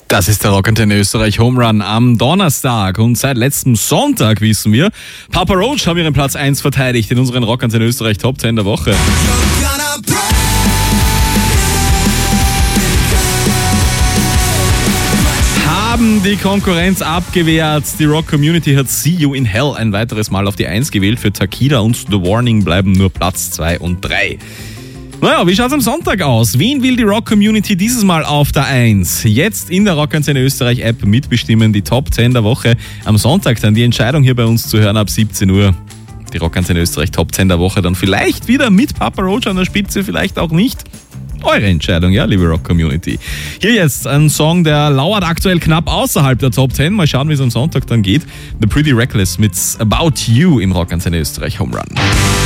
Das ist der Rockantenne Österreich Home Run am Donnerstag und seit letztem Sonntag wissen wir, Papa Roach haben ihren Platz 1 verteidigt in unseren Rockantenne Österreich Top 10 der Woche. Haben die Konkurrenz abgewehrt. Die Rock-Community hat See You in Hell ein weiteres Mal auf die 1 gewählt. Für Takida und The Warning bleiben nur Platz 2 und 3. Naja, wie schaut's am Sonntag aus? Wen will die Rock-Community dieses Mal auf der 1? Jetzt in der Rockantenne Österreich App mitbestimmen, die Top 10 der Woche. Am Sonntag dann die Entscheidung hier bei uns zu hören ab 17 Uhr. Die Rockantenne Österreich Top 10 der Woche dann vielleicht wieder mit Papa Roach an der Spitze, vielleicht auch nicht. Eure Entscheidung, ja, liebe Rock-Community. Hier jetzt ein Song, der lauert aktuell knapp außerhalb der Top 10. Mal schauen, wie es am Sonntag dann geht. The Pretty Reckless mit About You im Rockantenne Österreich Home Run.